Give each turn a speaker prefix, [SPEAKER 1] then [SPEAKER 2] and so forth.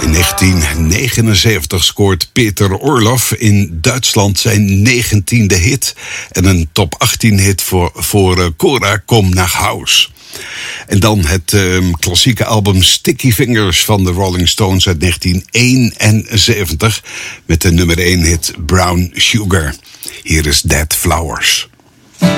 [SPEAKER 1] In 1979 scoort Peter Orloff in Duitsland zijn 19e hit en een top 18 hit voor Cora, Kom nach Haus. En dan het klassieke album Sticky Fingers van de Rolling Stones uit 1971 met de nummer 1 hit Brown Sugar. Hier is Dead Flowers.